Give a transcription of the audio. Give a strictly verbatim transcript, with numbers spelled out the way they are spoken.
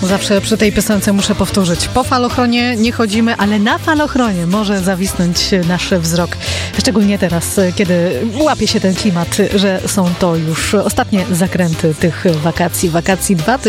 Zawsze przy tej piosence muszę powtórzyć. Po falochronie nie chodzimy, ale na falochronie może zawisnąć nasz wzrok. Szczególnie teraz, kiedy łapie się ten klimat, że są to już ostatnie zakręty tych wakacji. Wakacji dwa tysiące